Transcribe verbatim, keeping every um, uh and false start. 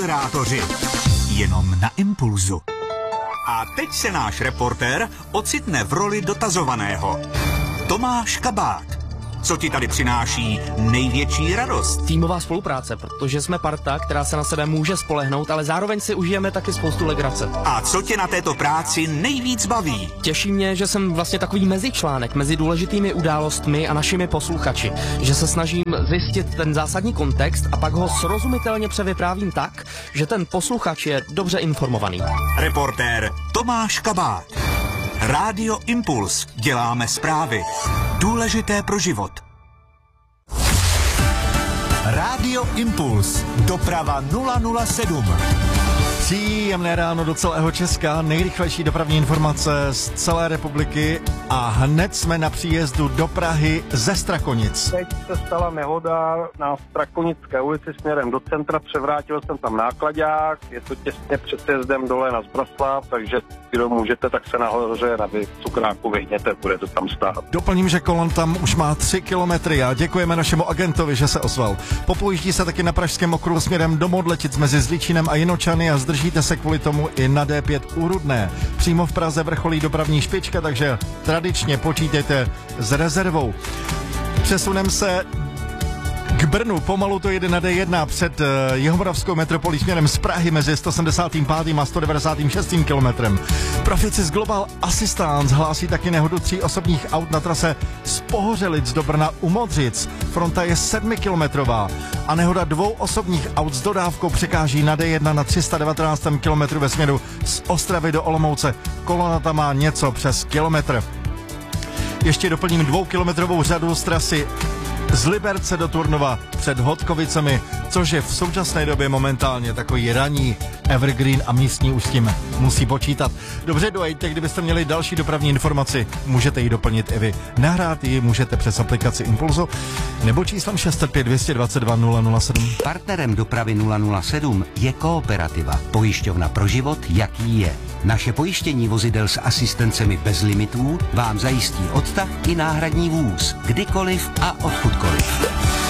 Moderátoři. Jenom na Impulzu. A teď se náš reportér ocitne v roli dotazovaného. Tomáš Kabát. Co ti tady přináší největší radost? Týmová spolupráce, protože jsme parta, která se na sebe může spolehnout, ale zároveň si užijeme taky spoustu legrace. A co tě na této práci nejvíc baví? Těší mě, že jsem vlastně takový mezičlánek mezi důležitými událostmi a našimi posluchači. Že se snažím zjistit ten zásadní kontext a pak ho srozumitelně převyprávím tak, že ten posluchač je dobře informovaný. Reportér Tomáš Kabát. Rádio Impuls. Děláme zprávy. Důležité pro život. Rádio Impuls. Doprava nula nula sedm. Příjemné ráno do celého Česka, nejrychlejší dopravní informace z celé republiky a hned jsme na příjezdu do Prahy ze Strakonic. Teď se stala nehoda na Strakonické ulici směrem do centra, převrátil jsem tam náklaďák, je to těsně před sjezdem dole na Zbraslav, takže kdo můžete, tak se nahoře na cukráku vyhněte, bude to tam stát. Doplním, že kolon tam už má tři kilometry a děkujeme našemu agentovi, že se ozval. Popojíždí se taky na pražském okruhu směrem do Modletic mezi Zličínem a Jinočany a zdržíte se kvůli tomu i na D pět u Rudné. Přímo v Praze vrcholí dopravní špička, takže tradičně počítejte s rezervou. Přesunem se k Brnu, pomalu to jede na D jedna před uh, jihomoravskou metropolí směrem z Prahy mezi sto sedmdesát pět a sto devadesát šest kilometrem. Proficis Global Assistance hlásí taky nehodu tří osobních aut na trase z Pohořelic do Brna u Modřic. Fronta je sedmikilometrová a nehoda dvou osobních aut s dodávkou překáží na D jedna na tři sta devatenáct kilometrů ve směru z Ostravy do Olomouce. Kolona tam má něco přes kilometr. Ještě doplním dvoukilometrovou řadu z trasy z Liberce do Turnova před Hodkovicemi, což je v současné době momentálně takový ranní evergreen a místní už s tím musí počítat. Dobře, dojďte, kdybyste měli další dopravní informaci, můžete ji doplnit i vy. Nahrát ji můžete přes aplikaci Impulzu nebo číslem šest set pět dvě dva dva nula nula sedm. Partnerem dopravy nula nula sedm je Kooperativa, pojišťovna pro život, jaký je. Naše pojištění vozidel s asistencemi bez limitů vám zajistí odtah i náhradní vůz, kdykoliv a odkudkoliv.